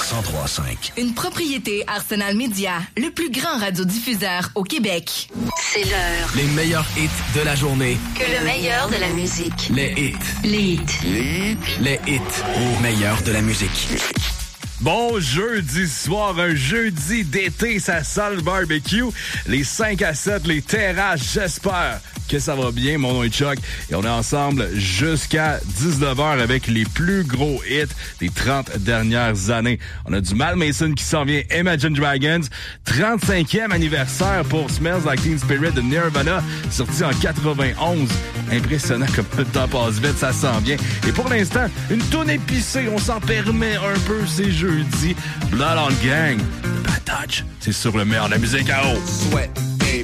103.5. Une propriété Arsenal Média, le plus grand radiodiffuseur au Québec. C'est l'heure. Les meilleurs hits de la journée. Que le meilleur de la musique. Les hits. Les hits. Les hits au meilleur de la musique. Bon jeudi soir, un jeudi d'été, ça sent le barbecue. Les 5 à 7, les terrasses, j'espère que ça va bien. Mon nom est Chuck et on est ensemble jusqu'à 19h avec les plus gros hits des 30 dernières années. On a du Mal Mason qui s'en vient, Imagine Dragons, 35e anniversaire pour Smells Like Teen Spirit de Nirvana, sorti en 91. Impressionnant comme le temps passe vite, ça s'en vient. Et pour l'instant, une toune épicée, on s'en permet un peu, c'est jeudi. Blood on Gang, Bad Touch, c'est sur le meilleur de la musique à eau. Sweat.